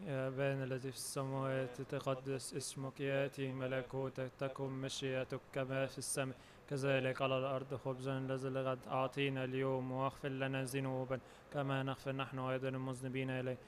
يا أبانا الذي في السماوات، تقدس اسمك، يأتي ملكوتك، تكن مشيئتك كما في السماء كذلك على الأرض. خبزنا الذي لغد أعطينا اليوم، واغفر لنا ذنوبا كما نغفر نحن أيضا المذنبين إليك،